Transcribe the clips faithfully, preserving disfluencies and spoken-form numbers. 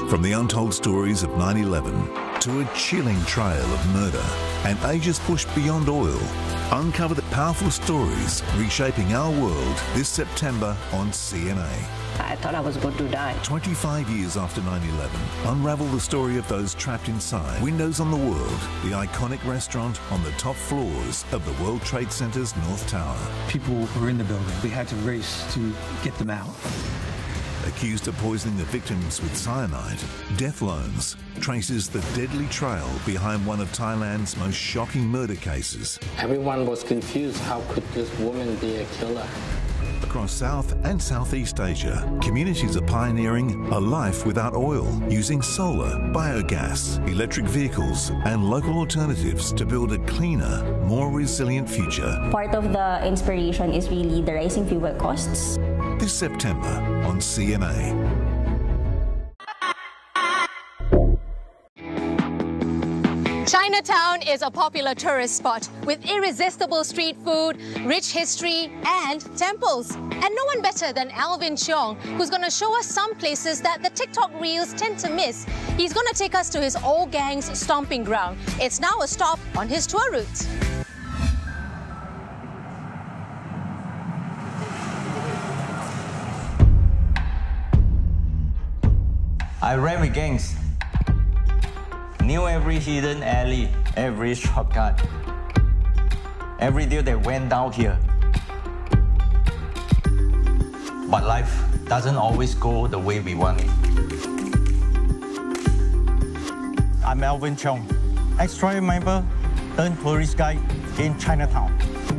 From the untold stories of nine eleven to a chilling trail of murder and ages pushed beyond oil, uncover the powerful stories reshaping our world this September on C N A. I thought I was going to die. twenty-five years after nine eleven, unravel the story of those trapped inside Windows on the World, the iconic restaurant on the top floors of the World Trade Center's North Tower. People were in the building. We had to race to get them out. Accused of poisoning the victims with cyanide, Death Loans traces the deadly trail behind one of Thailand's most shocking murder cases. Everyone was confused. How could this woman be a killer? Across South and Southeast Asia, communities are pioneering a life without oil, using solar, biogas, electric vehicles and local alternatives to build a cleaner, more resilient future. Part of the inspiration is really the rising fuel costs. This September on C N A. Chinatown is a popular tourist spot with irresistible street food, rich history and temples. And no one better than Alvin Cheong, who's going to show us some places that the TikTok reels tend to miss. He's going to take us to his old gang's stomping ground. It's now a stop on his tour route. I ran with gangs. Knew every hidden alley, every shortcut, every deal that went down here. But life doesn't always go the way we want it. I'm Alvin Cheong, ex-trial member turned tourist guide in Chinatown.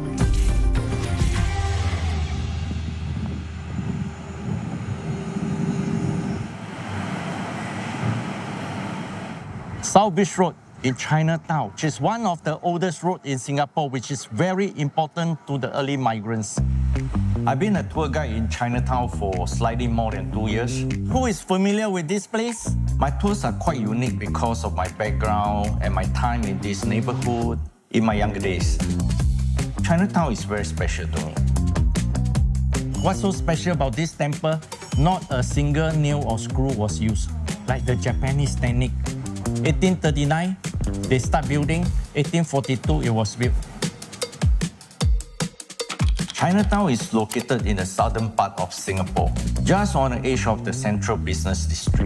South Beach Road in Chinatown, which is one of the oldest roads in Singapore, which is very important to the early migrants. I've been a tour guide in Chinatown for slightly more than two years. Who is familiar with this place? My tours are quite unique because of my background and my time in this neighborhood in my younger days. Chinatown is very special to me. What's so special about this temple? Not a single nail or screw was used, like the Japanese technique. eighteen thirty-nine, they start building. eighteen forty-two, it was built. Chinatown is located in the southern part of Singapore, just on the edge of the central business district.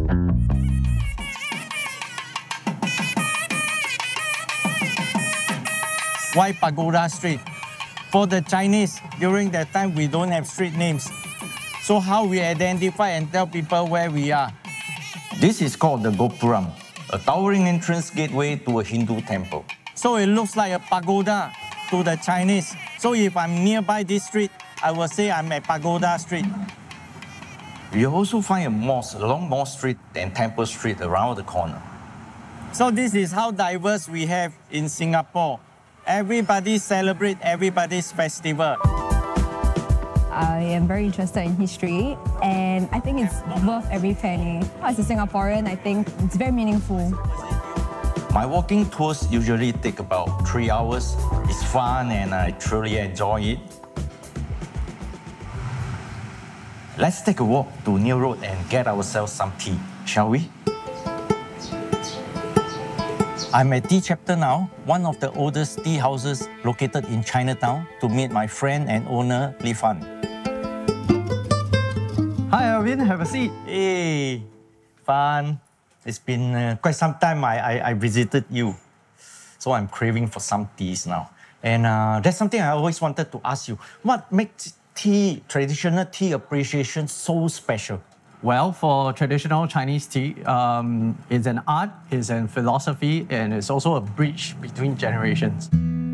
Why Pagoda Street? For the Chinese, during that time, we don't have street names. So how we identify and tell people where we are? This is called the Gopuram, a towering entrance gateway to a Hindu temple. So it looks like a pagoda to the Chinese. So if I'm nearby this street, I will say I'm at Pagoda Street. You also find a mosque along Mosque Street and Temple Street around the corner. So this is how diverse we have in Singapore. Everybody celebrate everybody's festival. I am very interested in history and I think it's worth every penny. As a Singaporean, I think it's very meaningful. My walking tours usually take about three hours. It's fun and I truly enjoy it. Let's take a walk to Neil Road and get ourselves some tea, shall we? I'm at Tea Chapter now, one of the oldest tea houses located in Chinatown, to meet my friend and owner, Li Fan. Hi Alvin, have a seat. Hey, Fan. It's been uh, quite some time I, I, I visited you. So I'm craving for some teas now. And uh, that's something I always wanted to ask you. What makes tea, traditional tea appreciation so special? Well, for traditional Chinese tea, um, it's an art, it's a philosophy, and it's also a bridge between generations.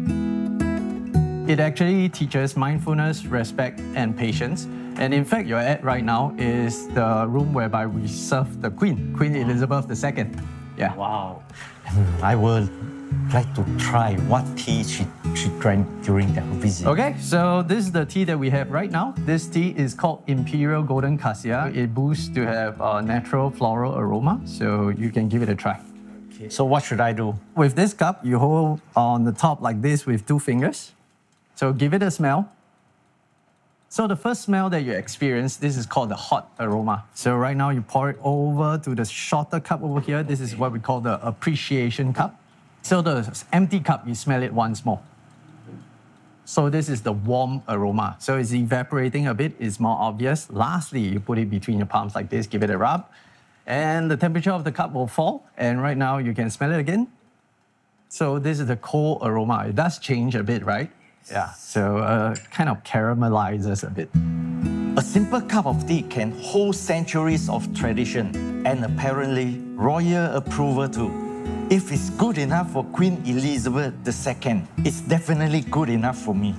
It actually teaches mindfulness, respect, and patience. And in fact, you're at right now is the room whereby we serve the Queen, Queen Elizabeth the Second. Yeah. Wow. I would like to try what tea she, she drank during that visit. Okay, so this is the tea that we have right now. This tea is called Imperial Golden Cassia. It boosts to have a natural floral aroma, so you can give it a try. Okay. So what should I do? With this cup, you hold on the top like this with two fingers. So give it a smell. So the first smell that you experience, this is called the hot aroma. So right now you pour it over to the shorter cup over here. This is what we call the appreciation cup. So the empty cup, you smell it once more. So this is the warm aroma. So it's evaporating a bit, it's more obvious. Lastly, you put it between your palms like this, give it a rub, and the temperature of the cup will fall. And right now you can smell it again. So this is the cold aroma. It does change a bit, right? Yeah, so uh, kind of caramelizes a bit. A simple cup of tea can hold centuries of tradition and apparently royal approval too. If it's good enough for Queen Elizabeth the Second, it's definitely good enough for me.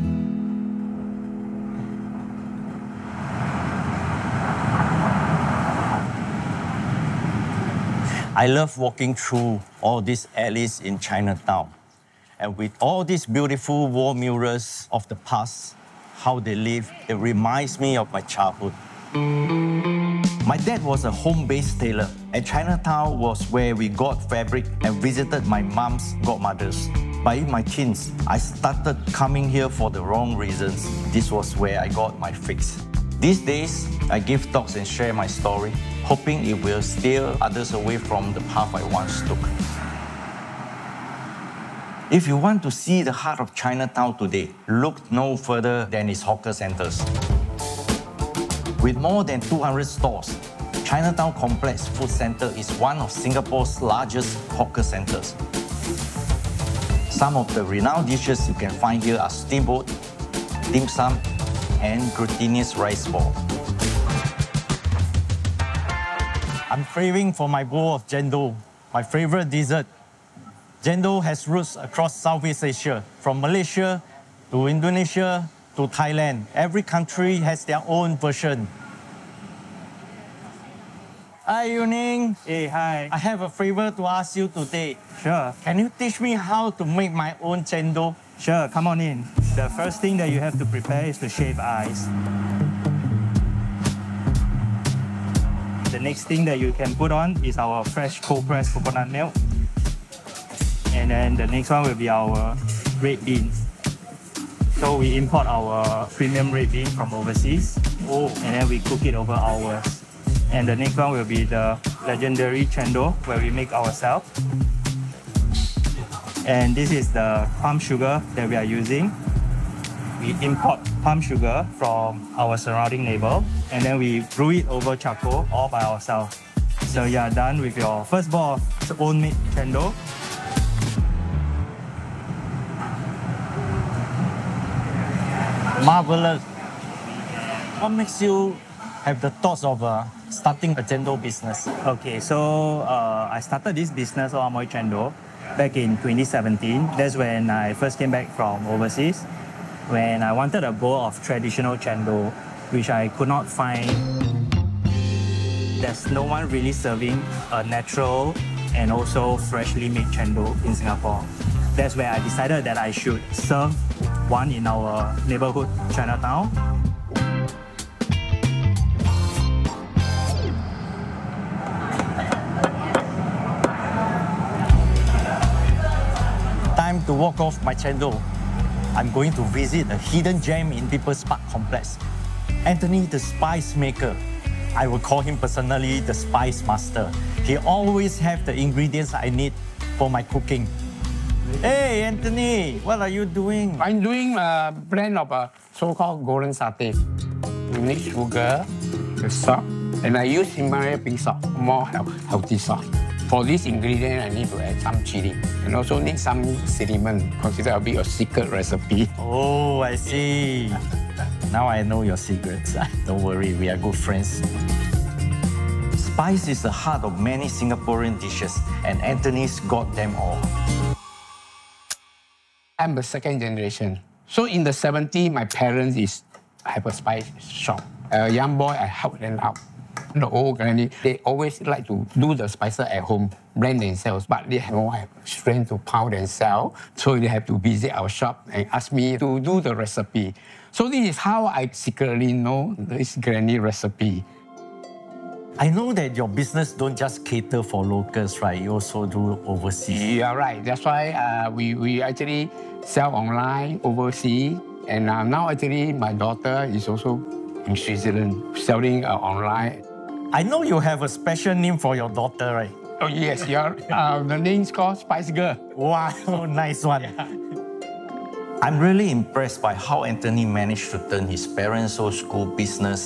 I love walking through all these alleys in Chinatown. And with all these beautiful wall murals of the past, how they live, it reminds me of my childhood. My dad was a home-based tailor, and Chinatown was where we got fabric and visited my mom's godmothers. But in my teens, I started coming here for the wrong reasons. This was where I got my fix. These days, I give talks and share my story, hoping it will steer others away from the path I once took. If you want to see the heart of Chinatown today, look no further than its hawker centers. With more than two hundred stores, Chinatown Complex Food Centre is one of Singapore's largest hawker centres. Some of the renowned dishes you can find here are steamboat, dim sum, and glutinous rice ball. I'm craving for my bowl of chendol, my favourite dessert. Chendol has roots across Southeast Asia, from Malaysia to Indonesia to Thailand. Every country has their own version. Hi, Yuning. Hey, hi. I have a favor to ask you today. Sure. Can you teach me how to make my own chendol? Sure, come on in. The first thing that you have to prepare is to shave ice. The next thing that you can put on is our fresh cold-pressed coconut milk. And then the next one will be our red beans. So we import our premium red bean from overseas. Oh. And then we cook it over hours. And the next one will be the legendary chendol, where we make ourselves. And this is the palm sugar that we are using. We import palm sugar from our surrounding neighbor, and then we brew it over charcoal all by ourselves. So you are done with your first bowl of own made chendol. Marvelous. What makes you have the thoughts of uh, starting a chendol business? Okay, so uh, I started this business of Amoy Chendol back in twenty seventeen. That's when I first came back from overseas, when I wanted a bowl of traditional chendol, which I could not find. There's no one really serving a natural and also freshly made chendol in Singapore. That's where I decided that I should serve one in our neighborhood, Chinatown. Time to walk off my chendol. I'm going to visit a hidden gem in People's Park Complex. Anthony the Spice Maker. I will call him personally the Spice Master. He always have the ingredients I need for my cooking. Hey, Anthony, what are you doing? I'm doing a blend of a so-called golden satay. You need sugar, the salt, and I use Himalaya pink salt, more healthy salt. For this ingredient, I need to add some chili and also need some cinnamon, consider a bit a secret recipe. Oh, I see. Now I know your secrets. Don't worry, we are good friends. Spice is the heart of many Singaporean dishes, and Anthony's got them all. I'm the second generation. So in the seventies, my parents is have a spice shop. A young boy, I help them out. The old granny, they always like to do the spices at home, blend themselves, but they have no strength to pound themselves. So they have to visit our shop and ask me to do the recipe. So this is how I secretly know this granny recipe. I know that your business don't just cater for locals, right? You also do overseas. You are right. That's why uh, we, we actually sell online, overseas, And uh, now actually my daughter is also in Switzerland selling uh, online. I know you have a special name for your daughter, right? Oh yes, yeah. Uh, the name's called Spice Girl. Wow, nice one. Yeah. I'm really impressed by how Anthony managed to turn his parents' old school business